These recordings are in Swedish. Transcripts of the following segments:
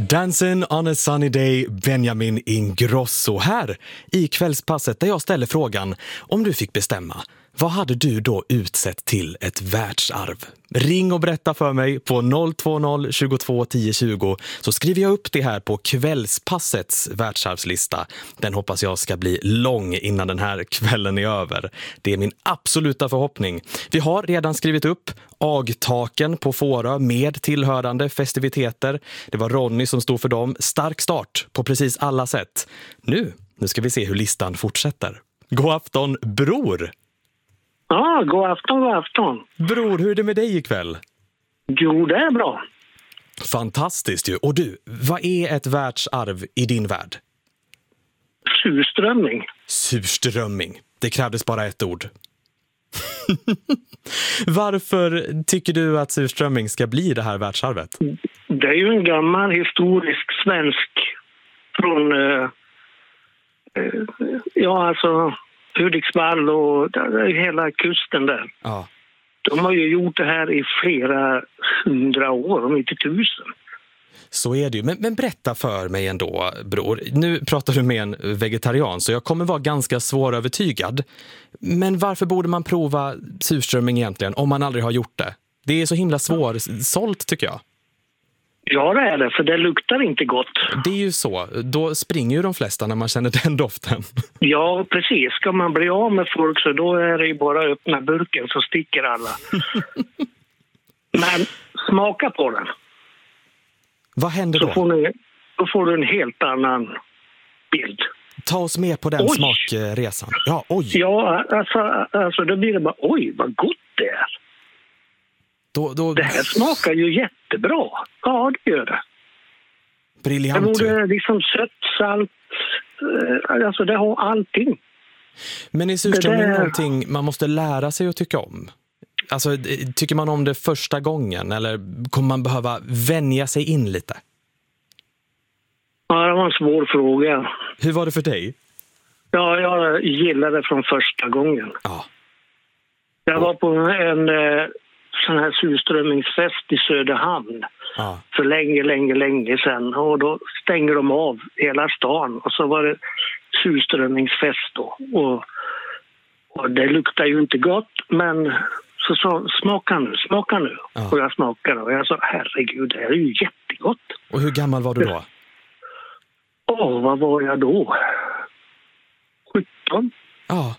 Dancing on a sunny day, Benjamin Ingrosso här i kvällspasset där jag ställer frågan: om du fick bestämma, vad hade du då utsett till ett världsarv? Ring och berätta för mig på 020 22 10 20 så skriver jag upp det här på kvällspassets världsarvslista. Den hoppas jag ska bli lång innan den här kvällen är över. Det är min absoluta förhoppning. Vi har redan skrivit upp Agtaken på Fårö med tillhörande festiviteter. Det var Ronny som stod för dem. Stark start på precis alla sätt. Nu ska vi se hur listan fortsätter. God afton, bror! Ja, god afton, god afton. Bror, hur är det med dig ikväll? Jo, det är bra. Fantastiskt ju. Och du, vad är ett världsarv i din värld? Surströmming. Surströmming. Det krävdes bara ett ord. Varför tycker du att surströmming ska bli det här världsarvet? Det är ju en gammal historisk svensk från Hudiksvall och hela kusten där. Ja. De har ju gjort det här i flera 100 år, om inte 1000. Så är det ju. Men berätta för mig ändå, bror. Nu pratar du med en vegetarian så jag kommer vara ganska svårövertygad. Men varför borde man prova surströmming egentligen om man aldrig har gjort det? Det är så himla svårsålt tycker jag. Ja, det är det, för det luktar inte gott. Det är ju så. Då springer ju de flesta när man känner den doften. Ja, precis. Ska man bli av med folk så då är det ju bara att öppna burken så sticker alla. Men smaka på den. Vad händer då? Då får du en helt annan bild. Ta oss med på den smakresan. Ja, oj. Ja, alltså då blir det bara, oj, vad gott det är. Det här smakar ju jättebra. Ja, det gör det. Briljant. Det vore liksom sött, salt, alltså det har allting. Men är surströmming någonting man måste lära sig att tycka om? Alltså, tycker man om det första gången eller kommer man behöva vänja sig in lite? Ja, det var en svår fråga. Hur var det för dig? Ja, jag gillade det från första gången. Ja. Jag var på en sån här surströmmingsfest i Söderhamn för länge sedan. Och då stänger de av hela stan. Och så var det surströmmingsfest då. Och det luktar ju inte gott, men så sa smaka nu. Ja. Och jag smakade och jag sa, herregud, det är ju jättegott. Och hur gammal var du då? Vad var jag då? 17? Ja.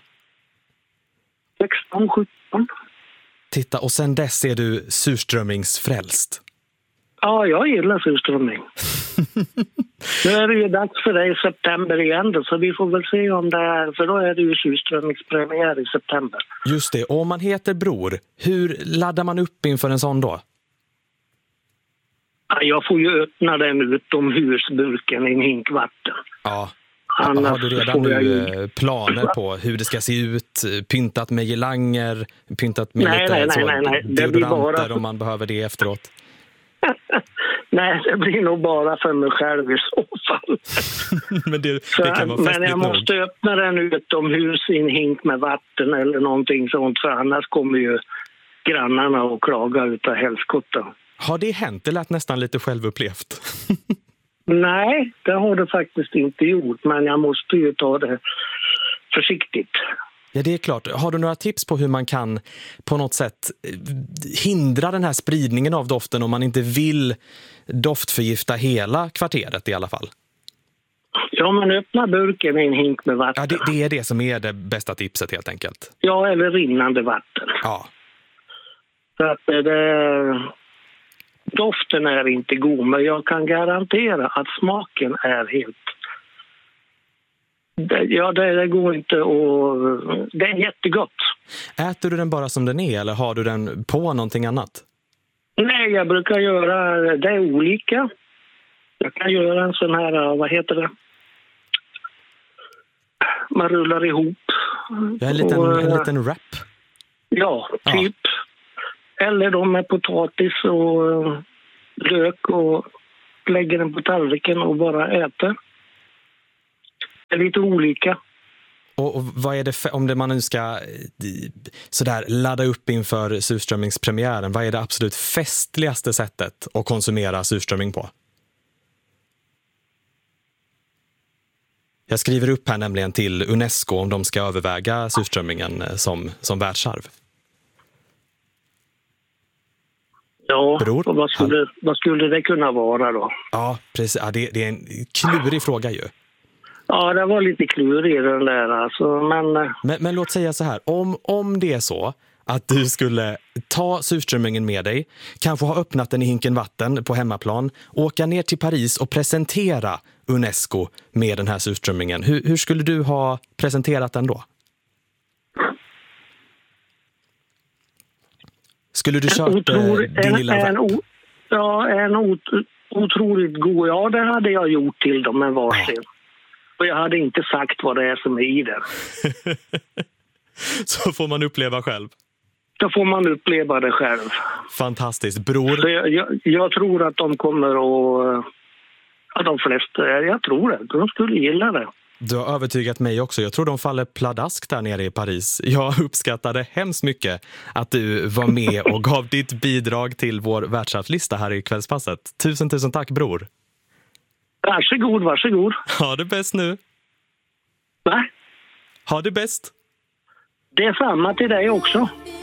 16, 17. Titta, och sen dess är du surströmmingsfrälst. Ja, jag gillar surströmming. Nu är det ju dags för dig i september igen då, så vi får väl se om det är, för då är det ju surströmmingspremiär i september. Just det, och om man heter Bror, hur laddar man upp inför en sån då? Ja, jag får ju öppna den utomhusburken i en hink vatten. Ja. Har du redan nu planer på hur det ska se ut? Pyntat med girlanger? Pyntat med nej. deodoranter om man behöver det efteråt? Nej, det blir nog bara för mig själv i så fall. Men det kan vara festligt. Men jag måste öppna den utomhus i en hink med vatten eller någonting sånt, för annars kommer ju grannarna och klaga utav helskotta. Har det hänt? Det lät nästan lite självupplevt. Nej, det har det faktiskt inte gjort, men jag måste ju ta det försiktigt. Ja, det är klart. Har du några tips på hur man kan på något sätt hindra den här spridningen av doften om man inte vill doftförgifta hela kvarteret i alla fall? Ja, men öppna burken i en hink med vatten. Ja, det är det som är det bästa tipset helt enkelt. Ja, eller rinnande vatten. Ja. Så att doften är inte god, men jag kan garantera att smaken är helt... Det går inte och det är jättegott. Äter du den bara som den är eller har du den på någonting annat? Nej, jag brukar göra det olika. Jag kan göra en sån här, vad heter det? Man rullar ihop. En liten wrap? Ja, typ. Ja. Eller de med potatis och lök och lägger den på tallriken och bara äter. Det är lite olika. Och vad är det om man nu ska sådär ladda upp inför surströmmingspremiären, vad är det absolut festligaste sättet att konsumera surströmming på? Jag skriver upp här nämligen till UNESCO om de ska överväga surströmmingen som världsarv. Ja, Bror, och vad skulle det kunna vara då? Ja, precis. Ja, det är en klurig fråga ju. Ja, det var lite klurig den där. Alltså, men låt säga så här. Om det är så att du skulle ta surströmmingen med dig, kanske ha öppnat den i hinken vatten på hemmaplan, åka ner till Paris och presentera UNESCO med den här surströmmingen. Hur skulle du ha presenterat den då? Skulle du köpa din lilla värld? Otroligt god. Ja, det hade jag gjort till dem en varsin. Ja. Och jag hade inte sagt vad det är som är i det. Så får man uppleva själv. Då får man uppleva det själv. Fantastiskt. Bror. Så jag tror att de kommer att... Ja, de flesta, jag tror det. De skulle gilla det. Du har övertygat mig också. Jag tror de faller pladask där nere i Paris. Jag uppskattade hemskt mycket att du var med och gav ditt bidrag till vår världsarvslista här i Kvällspasset. Tusen tack, Bror. Varsågod. Ha det bäst nu. Va? Ha det bäst. Det är samma till dig också.